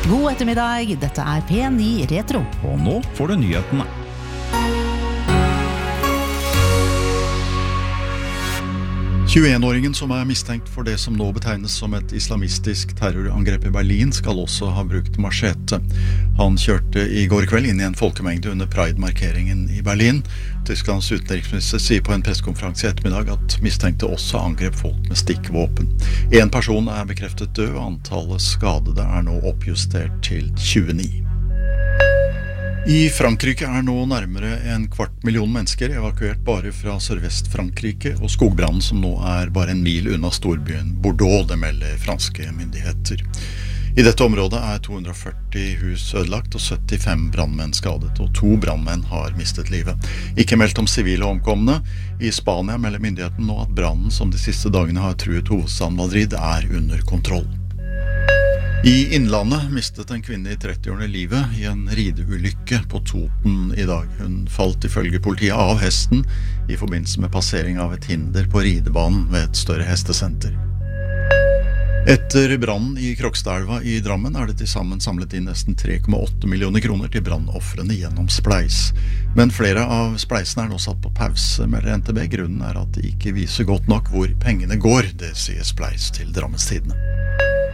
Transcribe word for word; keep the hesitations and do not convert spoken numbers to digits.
God ettermiddag, dette er P ni Retro. Og nå får du nyhetene. tjueen-åringen som er mistenkt for det som nå betegnes som et islamistisk terrorangrep i Berlin, skal også ha brukt machete. Han kjørte i går kveld inn i en folkemengde under Pride-markeringen i Berlin. Tysklands utenriksminister sier på en pressekonferanse i ettermiddag at mistenkte også angrep folk med stikkvåpen. En person er bekreftet død, og antallet skadede er nå oppjustert til tjueni. I Frankrike er nå nærmere en kvart million mennesker evakuert bare fra Sørvest-Frankrike, og skogbrannen som nå er bare en mil unna storbyen Bordeaux, det melder franske myndigheter. I dette området er to hundre og førti hus ødelagt og syttifem brannmenn skadet, og to brannmenn har mistet livet. Ikke meldt om sivile omkomne. I Spania melder myndigheten nå at brannen som de siste dagene har truet hovedstaden Madrid er under kontroll. I Innlandet mistet en kvinne i trettiårene livet i en rideulykke på Toten i dag. Hun falt ifølge politiet av hesten i forbindelse med passering av et hinder på ridebanen ved et større hestesenter. Etter brannen i Krokstadelva i Drammen er det til sammen samlet inn nesten tre komma åtte millioner kroner til brannoffrene gjennom Spleis. Men flere av spleisene er nå satt på pause, melder N T B. Grunnen er at de ikke viser godt nok hvor pengene går, det sier Spleis til Drammenstidene.